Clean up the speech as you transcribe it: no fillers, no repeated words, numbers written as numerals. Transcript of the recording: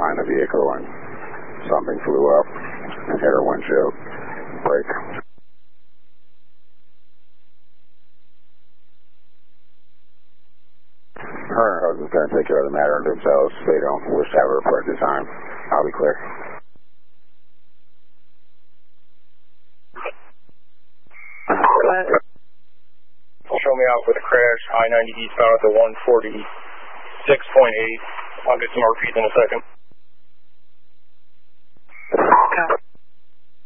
behind the vehicle and something flew up and hit her windshield. Brake. Her and her husband's going to take care of the matter themselves. They don't wish to have a report at this time. I'll be clear. Go ahead. Show me out with a crash, I-90 eastbound at the 146.8. I'll get some more repeats in a second.